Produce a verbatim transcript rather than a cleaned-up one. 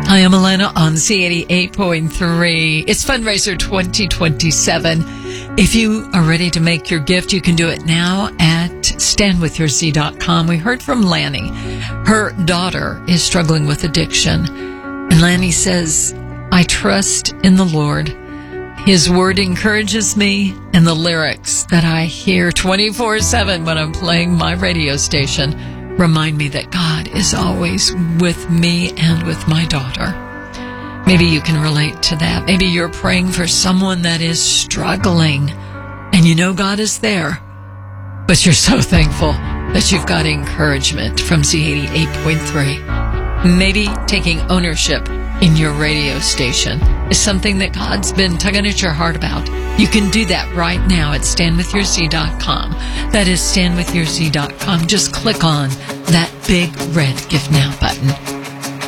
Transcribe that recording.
Hi, I'm Alana on Z eighty-eight point three. It's Fundraiser twenty twenty-seven. If you are ready to make your gift, you can do it now at stand with your z dot com. We heard from Lanny. Her daughter is struggling with addiction. And Lanny says, I trust in the Lord. His word encourages me, and the lyrics that I hear twenty-four seven when I'm playing my radio station remind me that God is always with me and with my daughter. Maybe you can relate to that. Maybe you're praying for someone that is struggling, and you know God is there, but you're so thankful that you've got encouragement from Z eighty-eight point three. Maybe taking ownership in your radio station is something that God's been tugging at your heart about. You can do that right now at stand with your z dot com. That is stand with your z dot com. Just click on that big red Gift Now button.